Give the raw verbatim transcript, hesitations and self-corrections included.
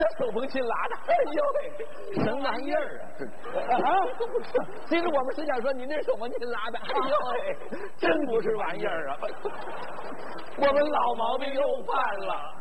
这手风琴拉的，哎呦喂，什么玩意儿啊？啊！其实我们是想说，你那手风琴拉的，哎呦喂，真不是玩意儿啊！我们老毛病又犯了。